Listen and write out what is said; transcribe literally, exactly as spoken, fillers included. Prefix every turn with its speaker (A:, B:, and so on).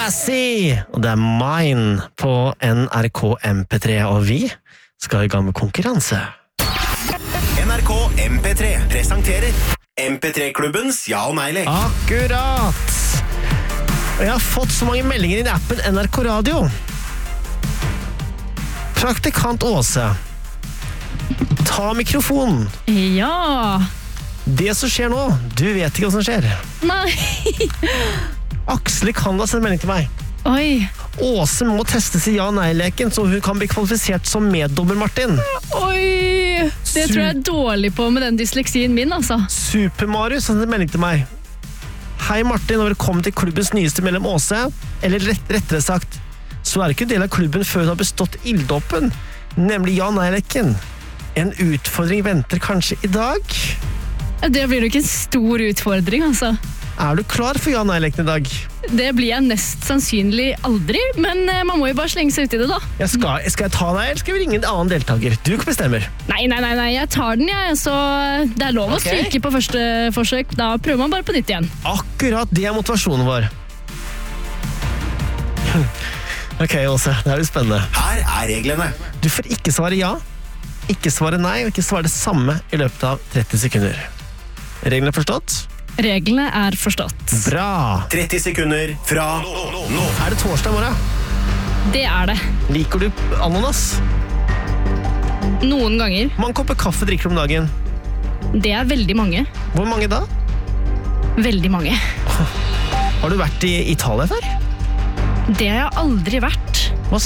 A: Massey, og det er Mine på N R K M P tre, og vi skal i gang med konkurranse.
B: N R K M P tre presenterer M P tre-klubbens ja- og nei-lek.
A: Akkurat! Og jeg har fått så mange meldinger i appen N R K Radio. Praktikant Åse, ta mikrofonen.
C: Ja.
A: Det som skjer nå, du vet ikke hva som skjer.
C: Nei.
A: Aksel kan da sende melding til meg.
C: Oi.
A: Åse må testes i ja-nei-leken, så hun kan bli kvalifisert som meddommer, Martin.
C: Oi. Det tror jeg er dårlig på med den dysleksien min, altså.
A: Super Mario sender melding til meg. Hei Martin, og velkommen til klubbens nyeste medlem Åse. Eller rett, rettere sagt, så er det ikke en del av klubben før hun har bestått ilddåpen, nemlig ja-nei-leken. En utfordring venter kanskje i dag?
C: Det blir jo ikke en stor utfordring, altså.
A: Er du klar for ja-nei-leken i dag?
C: Det blir jeg nest sannsynlig aldri, men man må jo bare slenge seg ut i det da.
A: Jeg skal, skal jeg ta deg, eller skal vi ringe en annen deltaker? Du kan bestemme.
C: Nei, nei, nei, nei, jeg tar den, jeg, så det er lov å
A: Okay.
C: stryke på første forsøk. Da prøver man bare på nytt igjen.
A: Akkurat, det er motivasjonen vår. Ok, Åse, det er jo spennende.
B: Her er reglene.
A: Du får ikke svare ja, ikke svare nei, og ikke svare det samme i løpet av tretti sekunder. Reglene er forstått?
C: Reglene er forstått.
A: Bra!
B: tretti sekunder fra nå.
A: Er det torsdag i morgen?
C: Det er det.
A: Liker du ananas?
C: Noen ganger.
A: Hvor mange kopper kaffe drikker du om dagen?
C: Det er veldig mange.
A: Hvor mange da?
C: Veldig mange.
A: Har du vært i Italia før?
C: Det har jeg aldri vært.